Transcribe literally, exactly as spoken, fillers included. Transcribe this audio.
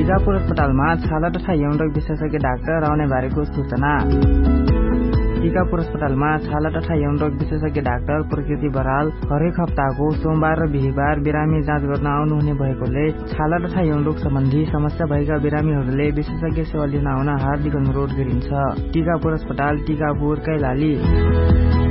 टिकापुर अस्पतालमा छाला तथा यौन विशेषज्ञ डाक्टर आउने बारेको सूचना। टिकापुर अस्पतालमा छाला तथा यौन रोग विशेषज्ञ डाक्टर प्रकृति बराल हरेक हप्ताको सोमबार र बिहीबार बिरामी जाँच गर्न आउनुहुने भएकोले छाला तथा यौन रोग सम्बन्धी समस्या भएका बिरामीहरूले विशेषज्ञ सेवा लिन आउन हार्दिक अनुरोध गरिन्छ। टिकापुर अस्पताल, टिकापुर, कैलाली।